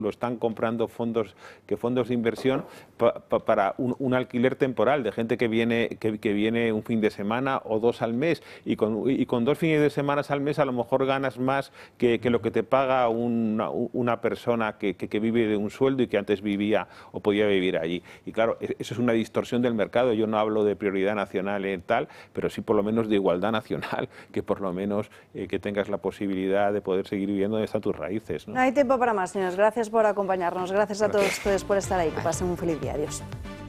lo están comprando fondos de inversión para un alquiler temporal de gente que viene un fin de semana o dos al mes, y con 2 fines de semana al mes a lo mejor ganas más que lo que te paga una persona que vive de un sueldo y que antes vivía o podía vivir allí. Y claro, eso es una distorsión del mercado. Yo no hablo de prioridad nacional y tal, pero sí por lo menos de igualdad nacional, que por lo menos que tengas la posibilidad de poder seguir viviendo donde están tus raíces, ¿no? No hay tiempo para más, señores. Gracias por acompañarnos. Gracias a todos ustedes por estar ahí. Que pasen un feliz día. Adiós.